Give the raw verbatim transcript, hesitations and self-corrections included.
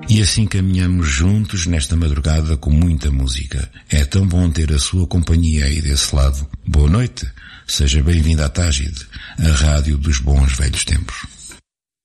E assim caminhamos juntos nesta madrugada com muita música. É tão bom ter a sua companhia aí desse lado. Boa noite. Seja bem-vindo à Tágide, a rádio dos bons velhos tempos.